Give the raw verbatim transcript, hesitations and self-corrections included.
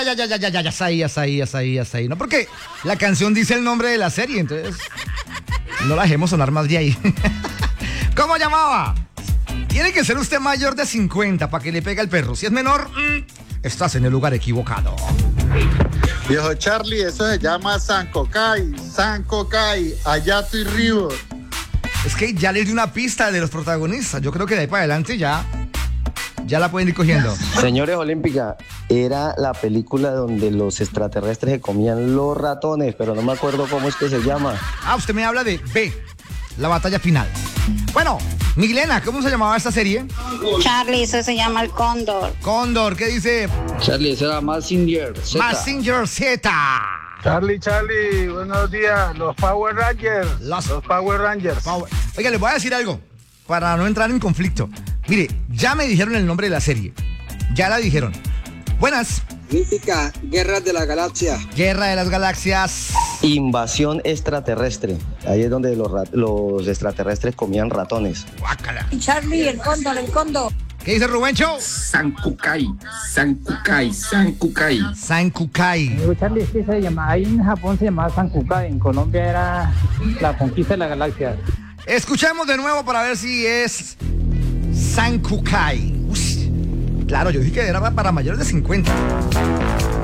ya, ya, ya, ya, ya, ya, ya, ahí, ya, ahí, ya, ahí, ya, ahí. No, porque la canción dice el nombre de la serie, entonces no la dejemos sonar más de ahí. ¿Cómo llamaba? Tiene que ser usted mayor de cincuenta para que le pegue al perro. Si es menor, mmm, estás en el lugar equivocado. Viejo Charlie, eso se llama San Cocay, San Cocay, Ayato y River. Es que ya les di una pista de los protagonistas. Yo creo que de ahí para adelante ya, ya la pueden ir cogiendo. Señores Olímpica, era la película donde los extraterrestres se comían los ratones, pero no me acuerdo cómo es que se llama. Ah, usted me habla de B, la batalla final. Bueno, Milena, ¿cómo se llamaba esta serie? Charlie, eso se llama El Cóndor. Cóndor, ¿qué dice? Charlie, eso era Mazinger Z. Mazinger Z. Charlie, Charlie, buenos días. Los Power Rangers. Los, los Power Rangers. Power. Oiga, les voy a decir algo para no entrar en conflicto. Mire, ya me dijeron el nombre de la serie. Ya la dijeron. Buenas. Mítica, Guerras de la Galaxia. Guerra de las Galaxias. Invasión extraterrestre. Ahí es donde los, rat- los extraterrestres comían ratones. Guácala. Charlie, El Cóndor, El Cóndor. ¿Qué dice Rubencho? San Kukai, San Kukai, San Kukai. San Kukai. Charlie, sí se llama, ahí en Japón se llamaba San Kukai, en Colombia era la conquista de la galaxia. Escuchemos de nuevo para ver si es San Kukai. Uy, claro, yo dije que era para mayores de cincuenta.